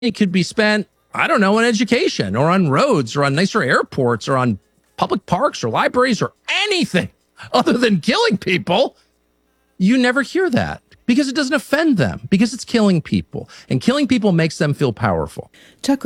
it could be spent, I don't know, on education or on roads or on nicer airports or on public parks or libraries or anything other than killing people. You never hear that because it doesn't offend them, because it's killing people, and killing people makes them feel powerful. Tucker